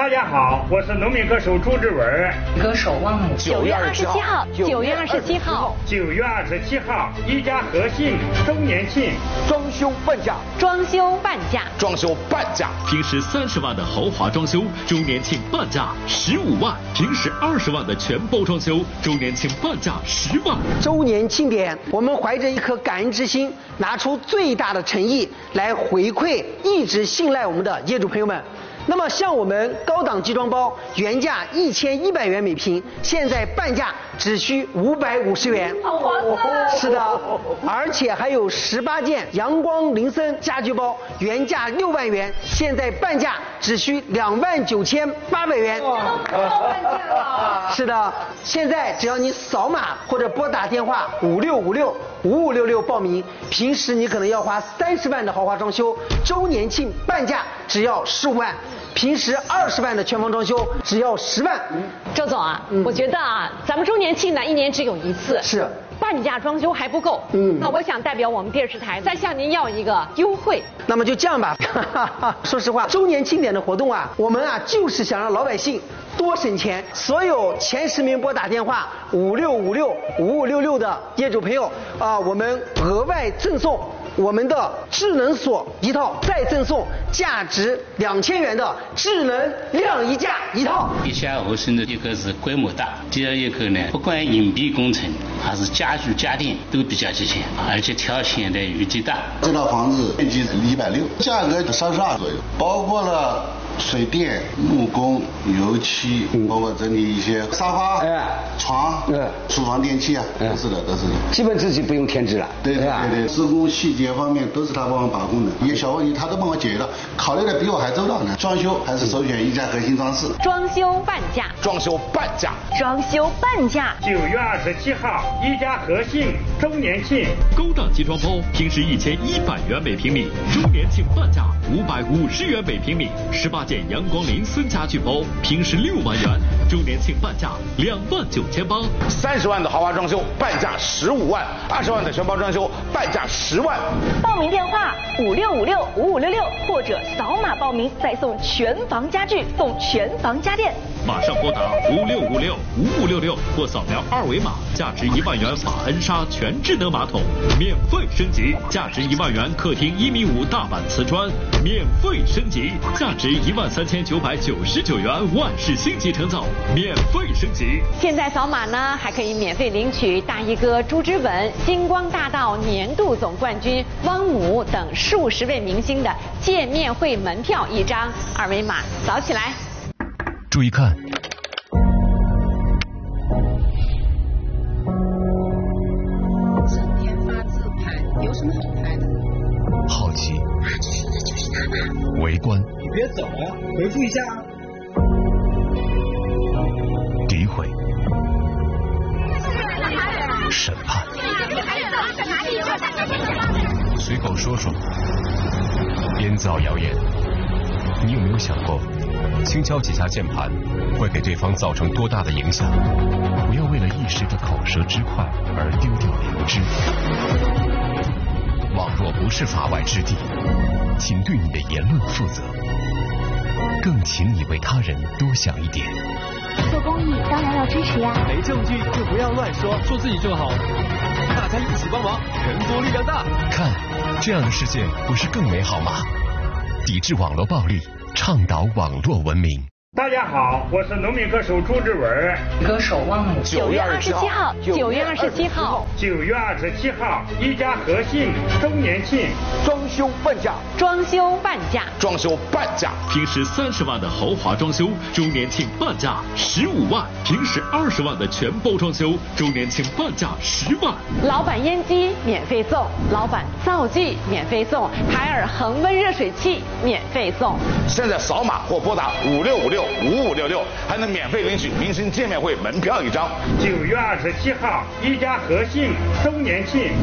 大家好，我是农民歌手朱志文。 歌手汪某。 9月27号，9月27号 ，9月27号，一家和信周年庆， 装修半价， 装修半价， 装修半价。 平时30万的豪华装修，周年庆半价15万；平时20万的全包装修，周年庆半价10万。 周年庆典，我们怀着一颗感恩之心，拿出最大的诚意来回馈一直信赖我们的业主朋友们。那么像我们高档集装包原价1100元每平，现在半价只需550元， 好划算。 是的，而且还有18件阳光林森家居包，原价6万元，现在半价只需29800元。 半价了。 是的，现在只要你扫码或者拨打电话56565566报名，平时你可能要花30万的豪华装修，周年庆半价只要15万。平时20万的全房装修只要10万。 周总啊，我觉得啊，咱们周年庆呢1年只有一次， 是半价装修还不够。那我想代表我们电视台再向您要一个优惠。 那么就这样吧，说实话，周年庆典的活动啊，我们啊就是想让老百姓多省钱。所有前10名拨打电话56565566的业主朋友啊，我们额外赠送我们的智能锁一套，再赠送价值2000元的智能晾衣架一套。 地下合成的一个是规模大，第二一个呢，不管隐蔽工程还是家具家电都比较齐全，而且挑选的余地大。 这套房子面积160，价格32左右，包括了水电、木工、油漆，包括整理一些沙发、床、厨房电器啊，都是的。 基本自己不用添置了。 对，施工细节方面都是他帮我把控的，一些小问题他都帮我解决了，考虑的比我还周到呢。装修还是首选一家核心装饰。 装修半价， 装修半价， 装修半价。 9月27号，一家和信周年庆， 高档集装包平时1100元每平米，周年庆半价550元每平米。18件阳光林森家具包平时6万元，周年庆半价29800。 30万的豪华装修半价15万，20万的全包装修半价10万。 报名电话56565566，或者扫码报名再送全房家具，送全房家电。 马上拨打56565566或扫描2维码，价值1万元法恩莎全智能马桶免费升级，价值1万元客厅1.5米大板瓷砖免费升级，价值13999元万氏星级成造免费升级。 现在扫码呢，还可以免费领取大衣哥朱之文、星光大道年度总冠军汪姆等数十位明星的见面会门票1张，2维码扫起来。 注意看， 整天发自拍，有什么好拍的？ 好奇， 说的就是他吧？ 围观， 你别走啊，回复一下啊。 诋毁，审判，随口说说，编造谣言。你有没有想过，轻敲几下键盘会给对方造成多大的影响？不要为了一时的口舌之快而丢掉良知。网络不是法外之地，请对你的言论负责，更请你为他人多想一点。 做公益当然要支持呀， 没证据就不要乱说，说自己就好，大家一起帮忙，人多力量大。 看，这样的世界不是更美好吗？抵制网络暴力，倡导网络文明。 大家好，我是农民歌手朱志文。 歌手汪某。 9月27号，9月27号 ，9月27号，一家和信周年庆， 装修半价， 装修半价， 装修半价。 平时30万的豪华装修，周年庆半价15万；平时20万的全包装修，周年庆半价10万。 老板烟机免费送，老板灶具免费送，海尔恒温热水器免费送。 现在扫码或拨打56565566，还能免费领取明星见面会门票1张。 9月27号，一家和信周年庆。